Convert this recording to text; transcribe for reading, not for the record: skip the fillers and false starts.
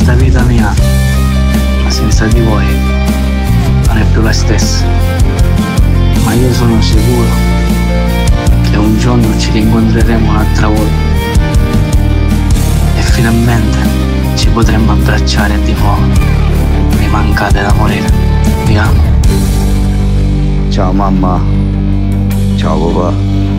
questa vita mia senza di voi non è più la stessa, ma io sono sicuro che un giorno ci rincontreremo un'altra volta e finalmente ci potremo abbracciare di nuovo. Mi mancate da morire, vi amo. Ciao mamma, ciao papà.